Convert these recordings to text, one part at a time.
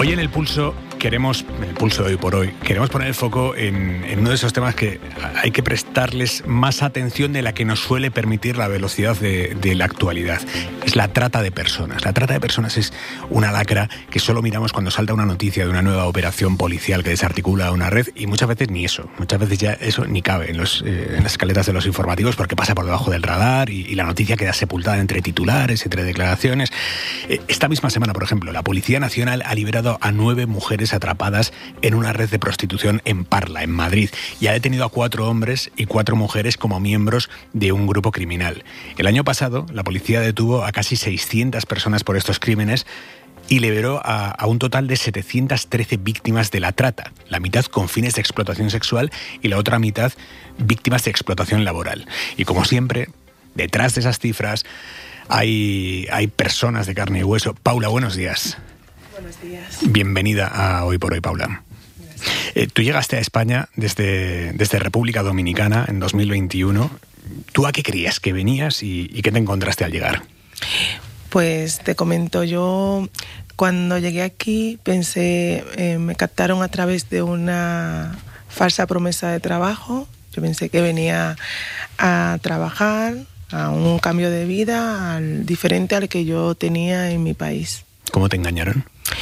Hoy en El Pulso de Hoy por Hoy, queremos poner el foco en uno de esos temas que hay que prestarles más atención de la que nos suele permitir la velocidad de la actualidad. Es la trata de personas. La trata de personas es una lacra que solo miramos cuando salta una noticia de una nueva operación policial que desarticula una red, y muchas veces ni eso. Muchas veces ya eso ni cabe en las escaletas de los informativos porque pasa por debajo del radar y la noticia queda sepultada entre titulares, entre declaraciones. Esta misma semana, por ejemplo, la Policía Nacional ha liberado a 9 mujeres atrapadas en una red de prostitución en Parla, en Madrid, y ha detenido a 4 hombres y 4 mujeres como miembros de un grupo criminal. El año pasado, la policía detuvo a casi 600 personas por estos crímenes y liberó a un total de 713 víctimas de la trata, la mitad con fines de explotación sexual y la otra mitad víctimas de explotación laboral. Y como siempre, detrás de esas cifras hay personas de carne y hueso. Paula, buenos días. Buenos días. Bienvenida a Hoy por Hoy, Paula. Tú llegaste a España desde República Dominicana en 2021. ¿Tú a qué creías que venías y qué te encontraste al llegar? Pues te comento, yo cuando llegué aquí pensé, me captaron a través de una falsa promesa de trabajo. Yo pensé que venía a trabajar, a un cambio de vida diferente al que yo tenía en mi país. ¿Cómo te engañaron?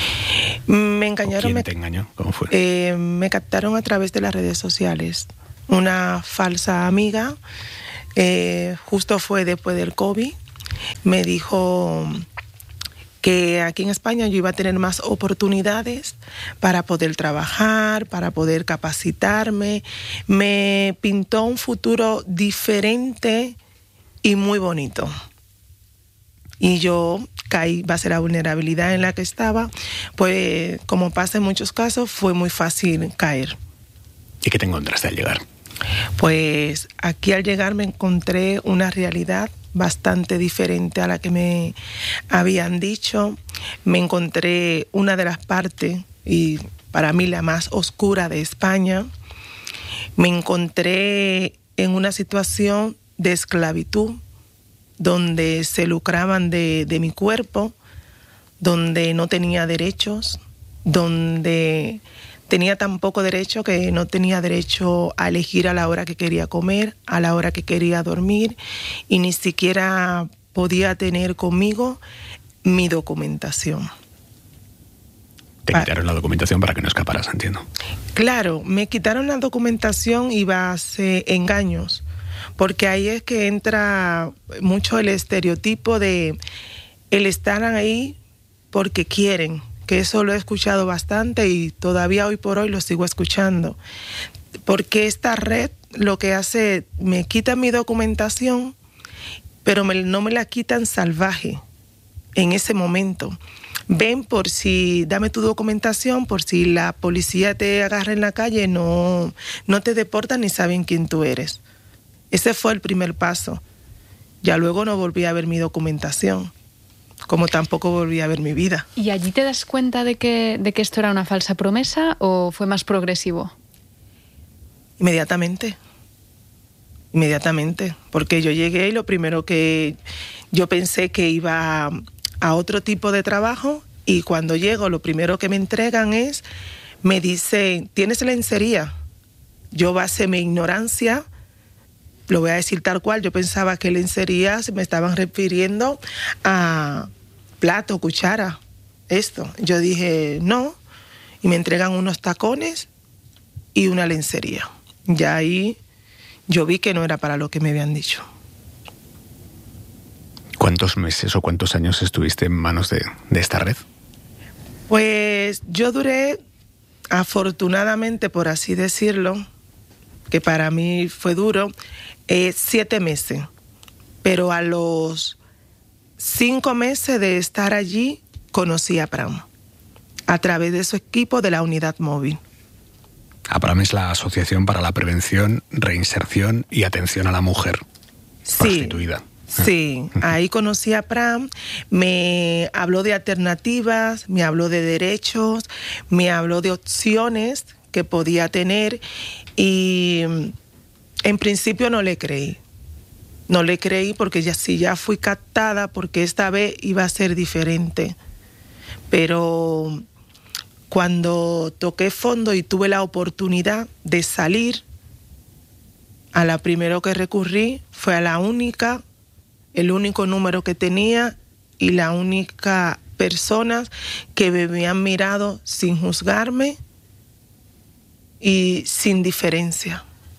Me engañaron. ¿Quién te engañó? ¿Cómo fue? Me captaron a través de las redes sociales. Una falsa amiga, justo fue después del COVID, me dijo que aquí en España yo iba a tener más oportunidades para poder trabajar, para poder capacitarme. Me pintó un futuro diferente y muy bonito. Y yo caí, base a la vulnerabilidad en la que estaba, pues como pasa en muchos casos, fue muy fácil caer. ¿Y qué te encontraste al llegar? Pues aquí al llegar me encontré una realidad bastante diferente a la que me habían dicho. Me encontré una de las partes, y para mí la más oscura de España. Me encontré en una situación de esclavitud, donde se lucraban de mi cuerpo, donde no tenía derechos, donde tenía tan poco derecho que no tenía derecho a elegir a la hora que quería comer, a la hora que quería dormir, y ni siquiera podía tener conmigo mi documentación. Te quitaron la documentación para que no escaparas, entiendo. Claro, me quitaron la documentación y base engaños, porque ahí es que entra mucho el estereotipo de el estar ahí porque quieren, que eso lo he escuchado bastante y todavía hoy por hoy lo sigo escuchando. Porque esta red lo que hace, me quitan mi documentación, pero no me la quitan salvaje en ese momento. Ven por si, dame tu documentación, por si la policía te agarra en la calle, no te deportan ni saben quién tú eres. Ese fue el primer paso. Ya luego no volví a ver mi documentación, como tampoco volví a ver mi vida. ¿Y allí te das cuenta de que esto era una falsa promesa o fue más progresivo? Inmediatamente, porque yo llegué y lo primero que yo pensé que iba a otro tipo de trabajo, y cuando llego lo primero que me entregan me dicen, ¿tienes lencería? Yo basé mi ignorancia, lo voy a decir tal cual, yo pensaba que lencería se me estaban refiriendo a plato, cuchara, esto. Yo dije no, y me entregan unos tacones y una lencería. Ya ahí yo vi que no era para lo que me habían dicho. ¿Cuántos meses o cuántos años estuviste en manos de esta red? Pues yo duré, afortunadamente, por así decirlo, que para mí fue duro, 7 meses. Pero a los 5 meses de estar allí, conocí a APRAM, a través de su equipo de la unidad móvil. APRAM es la Asociación para la Prevención, Reinserción y Atención a la Mujer prostituida. Sí, ahí conocí a APRAM, me habló de alternativas, me habló de derechos, me habló de opciones que podía tener, y en principio no le creí. No le creí porque ya fui captada, porque esta vez iba a ser diferente. Pero Cuando toqué fondo y tuve la oportunidad de salir, a la primero que recurrí fue a el único número que tenía y la única persona que me habían mirado sin juzgarme y sin diferencia.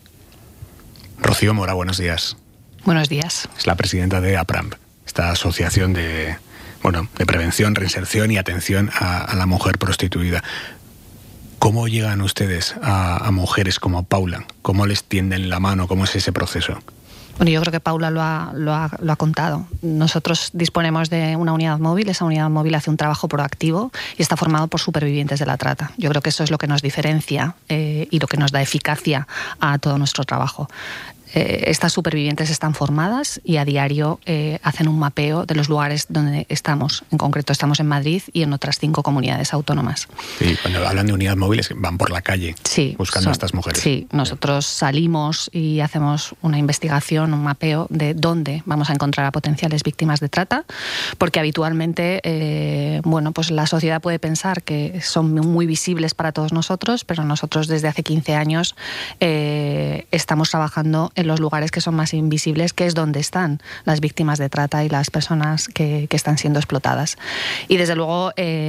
Rocío Mora, buenos días. Buenos días. Es la presidenta de APRAM, esta asociación de prevención, reinserción y atención a la mujer prostituida. ¿Cómo llegan ustedes a mujeres como Paula? ¿Cómo les tienden la mano? ¿Cómo es ese proceso? Bueno, yo creo que Paula lo ha contado. Nosotros disponemos de una unidad móvil. Esa unidad móvil hace un trabajo proactivo y está formado por supervivientes de la trata. Yo creo que eso es lo que nos diferencia y lo que nos da eficacia a todo nuestro trabajo. Estas supervivientes están formadas y a diario hacen un mapeo de los lugares donde estamos. En concreto estamos en Madrid y en otras 5 comunidades autónomas. Sí, cuando hablan de unidad móvil es que van por la calle buscando a estas mujeres. Sí, nosotros salimos y hacemos una investigación, un mapeo de dónde vamos a encontrar a potenciales víctimas de trata, porque habitualmente pues la sociedad puede pensar que son muy visibles para todos nosotros, pero nosotros desde hace 15 años estamos trabajando en los lugares que son más invisibles, que es donde están las víctimas de trata y las personas que están siendo explotadas. Y desde luego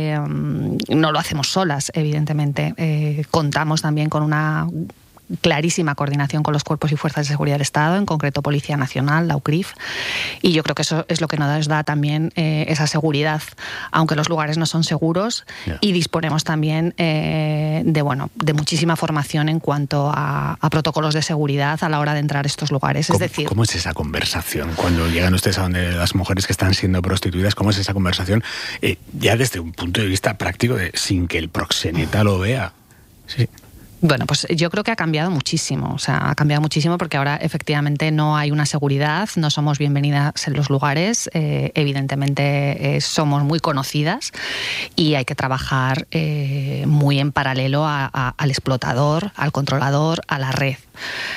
no lo hacemos solas, evidentemente. Contamos también con una clarísima coordinación con los cuerpos y fuerzas de seguridad del Estado, en concreto Policía Nacional, la UCRIF, y yo creo que eso es lo que nos da también esa seguridad, aunque los lugares no son seguros, y disponemos también de muchísima formación en cuanto a protocolos de seguridad a la hora de entrar a estos lugares. Es decir, ¿cómo es esa conversación? Cuando llegan ustedes a donde las mujeres que están siendo prostituidas, ¿cómo es esa conversación? Ya desde un punto de vista práctico, sin que el proxeneta lo vea. Sí. Bueno, pues yo creo que ha cambiado muchísimo. O sea, ha cambiado muchísimo porque ahora efectivamente no hay una seguridad, no somos bienvenidas en los lugares, evidentemente somos muy conocidas y hay que trabajar muy en paralelo al explotador, al controlador, a la red.